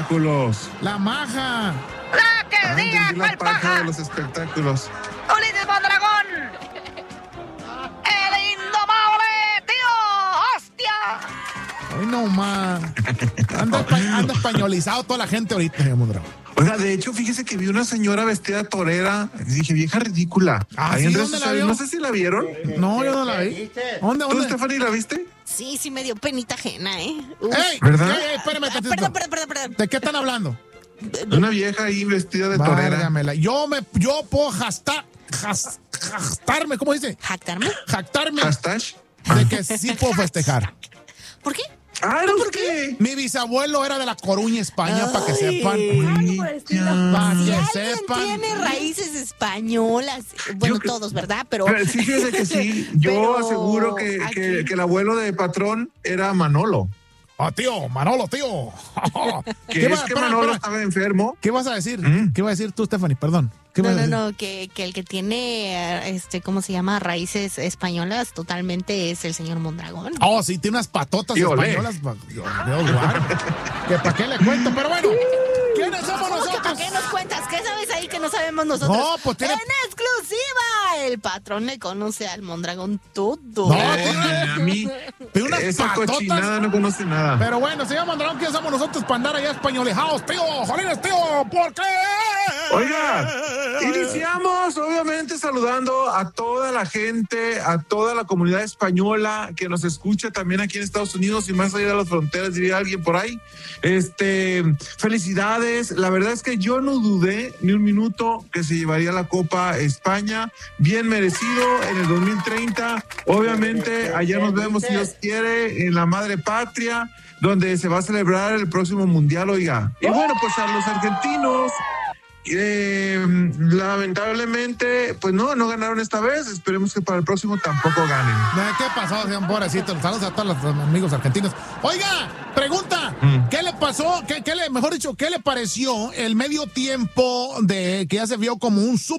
espectáculos. La maja. La que diga Entendí la cuál paja paja. de los espectáculos. Ulises Mondragón. El indomable tío. ¡Hostia! Ay, no más. Anda españolizado toda la gente ahorita, señor Mondragón. Oiga, de hecho, fíjese que vi una señora vestida de torera. Dije, vieja ridícula. Ah, Ahí ¿sí? en redes ¿Dónde la sociales. vio? No sé si la vieron. No, yo no la vi. ¿Dónde? ¿Tú, Stephanie, la viste? Sí, me dio penita ajena, ¿eh? Uf. ¡Ey! ¿Verdad? ¡Ey, espérame tantito! Perdón. ¿De qué están hablando? Una vieja ahí vestida de torera. Válgamela. Yo puedo jactarme, ¿cómo dice? ¿Jactarme? Jactarme Hashtag. de que sí puedo festejar. ¿Por qué? Ay, ¿por qué? Mi bisabuelo era de La Coruña, España, para que Ay. sepan. Para Si que alguien sepan. tiene raíces españolas, bueno, todos, ¿verdad? Pero Sí, fíjese que sí. Yo Pero aseguro que el abuelo de Patrón era Manolo. Ah, tío, Manolo, tío. Que es que espera, Manolo espera. estaba enfermo. ¿Qué vas a decir? ¿Mm? ¿Qué vas a decir tú, Stephanie? Perdón. ¿Qué vas a decir? No, que el que tiene, ¿cómo se llama? Raíces españolas totalmente es el señor Mondragón. Oh, sí, tiene unas patotas Y olé. españolas. Dios guarde. Que para qué le cuento, pero bueno. ¿Quiénes somos ¿Cómo que nosotros? para qué nos cuentas? ¿Qué sabes ahí que no sabemos nosotros? No, pues tiene- ¡En exclusiva! El patrón le conoce al Mondragón todo. No, A mí, Tiene unas esa patotas. cochinada no conoce nada. Pero bueno, señor Mondragón, ¿quiénes somos nosotros para andar allá españolejados, tío? ¡Jolines, tío! ¿Por qué? Oiga, iniciamos obviamente saludando a toda la gente, a toda la comunidad española que nos escucha también aquí en Estados Unidos y más allá de las fronteras, diría alguien por ahí. Felicidades. La verdad es que yo no dudé ni un minuto que se llevaría la Copa España. Bien merecido en el 2030. Obviamente, allá nos vemos, si Dios quiere, en la madre patria, donde se va a celebrar el próximo mundial, oiga. Y bueno, pues a los argentinos, lamentablemente, pues no ganaron esta vez. Esperemos que para el próximo tampoco ganen. ¿Qué pasó, señor pobrecito? Saludos a todos los amigos argentinos. Oiga, pregunta, ¿qué le pasó? Mejor dicho, ¿qué le pareció el medio tiempo de que ya se vio como un